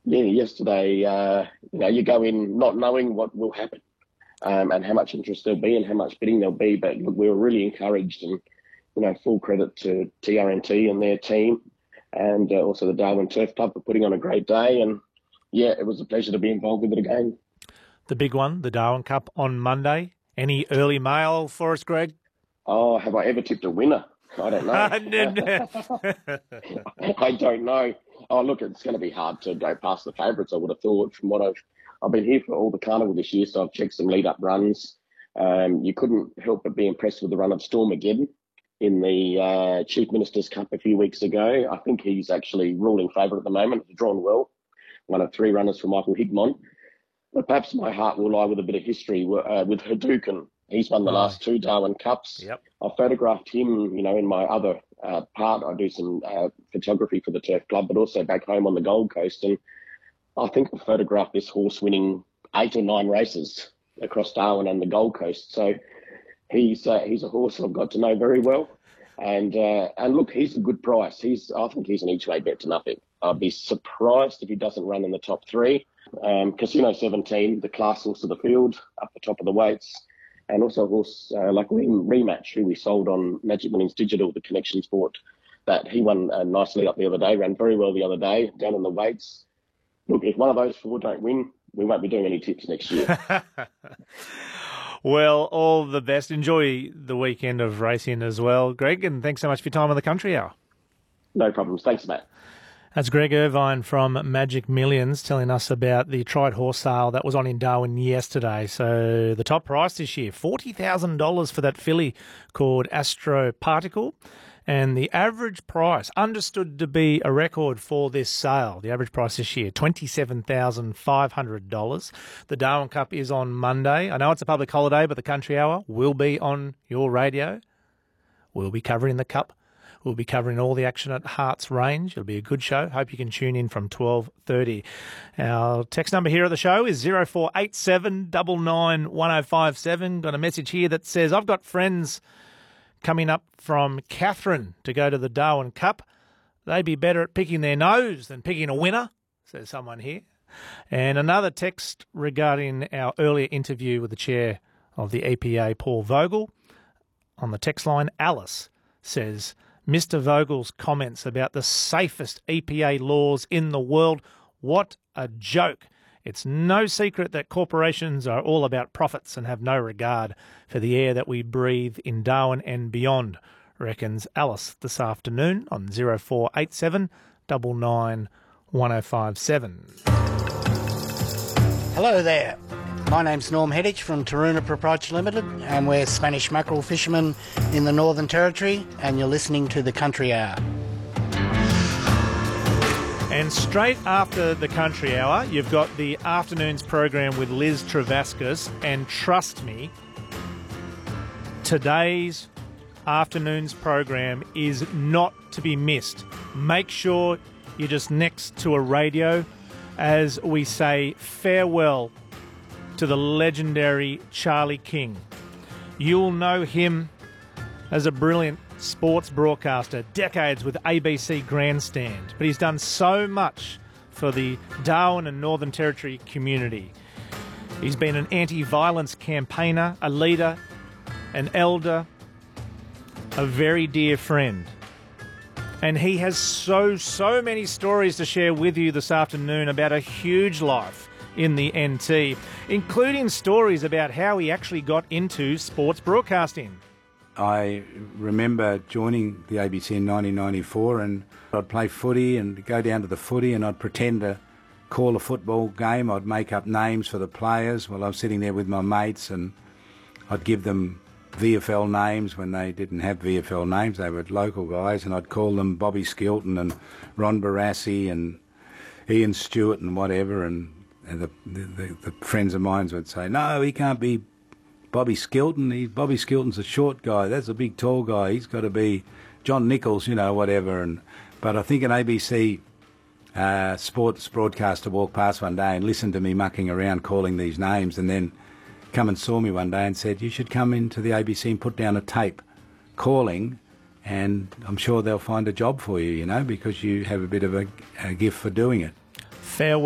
Yeah, yesterday, you go in not knowing what will happen, and how much interest there'll be and how much bidding there'll be. But look, we were really encouraged, and full credit to TRNT and their team, and also the Darwin Turf Club for putting on a great day. And yeah, it was a pleasure to be involved with it again. The big one, the Darwin Cup on Monday. Any early mail for us, Greg? Oh, have I ever tipped a winner? I don't know. I don't know. Oh, look, it's going to be hard to go past the favourites, I would have thought, from what I've been here for all the carnival this year, so I've checked some lead-up runs. You couldn't help but be impressed with the run of Stormageddon in the Chief Minister's Cup a few weeks ago. I think he's actually ruling favourite at the moment. He's drawn well, one of three runners for Michael Higmon. But perhaps my heart will lie with a bit of history with Hadouken. He's won the last two Darwin Cups. Yep. I photographed him, in my other part. I do some photography for the Turf Club, but also back home on the Gold Coast. And I think I photographed this horse winning 8 or 9 races across Darwin and the Gold Coast. So he's a horse I've got to know very well. And look, he's a good price. I think he's an each way bet to nothing. I'd be surprised if he doesn't run in the top 3. Casino 17, the class horse of the field, up the top of the weights. And also a horse like Rematch, who we sold on Magic Millions Digital, the connection sport, that he won nicely up the other day, ran very well the other day, down in the weights. Look, if one of those 4 don't win, we won't be doing any tips next year. Well, all the best. Enjoy the weekend of racing as well, Greg, and thanks so much for your time on the Country Hour. No problems. Thanks, Matt. That's Greg Irvine from Magic Millions telling us about the tried horse sale that was on in Darwin yesterday. So the top price this year, $40,000 for that filly called Astro Particle. And the average price, understood to be a record for this sale, the average price this year, $27,500. The Darwin Cup is on Monday. I know it's a public holiday, but the Country Hour will be on your radio. We'll be covering the Cup. We'll be covering all the action at Hearts Range. It'll be a good show. Hope you can tune in from 12:30. Our text number here at the show is 0487 99 1057. Got a message here that says, I've got friends coming up from Catherine to go to the Darwin Cup. They'd be better at picking their nose than picking a winner, says someone here. And another text regarding our earlier interview with the chair of the EPA, Paul Vogel. On the text line, Alice says, Mr. Vogel's comments about the safest EPA laws in the world, what a joke. It's no secret that corporations are all about profits and have no regard for the air that we breathe in Darwin and beyond, reckons Alice this afternoon on 0487 99 1057. Hello there. My name's Norm Heddich from Taruna Proprietary Limited, and we're Spanish mackerel fishermen in the Northern Territory, and you're listening to the Country Hour. And straight after the Country Hour, you've got the afternoon's program with Liz Travascus, and trust me, today's afternoon's program is not to be missed. Make sure you're just next to a radio as we say farewell to the legendary Charlie King. You'll know him as a brilliant sports broadcaster, decades with ABC Grandstand, but he's done so much for the Darwin and Northern Territory community. He's been an anti-violence campaigner, a leader, an elder, a very dear friend. And he has so many stories to share with you this afternoon about a huge life in the NT, including stories about how he actually got into sports broadcasting. I remember joining the ABC in 1994, and I'd play footy and go down to the footy and I'd pretend to call a football game. I'd make up names for the players while I was sitting there with my mates, and I'd give them VFL names when they didn't have VFL names. They were local guys, and I'd call them Bobby Skilton and Ron Barassi and Ian Stewart and whatever, and the friends of mine would say, no, he can't be Bobby Skilton. Bobby Skilton's a short guy. That's a big, tall guy. He's got to be John Nichols, whatever. But I think an ABC sports broadcaster walked past one day and listened to me mucking around calling these names, and then come and saw me one day and said, you should come into the ABC and put down a tape calling, and I'm sure they'll find a job for you, because you have a bit of a gift for doing it. Farewell.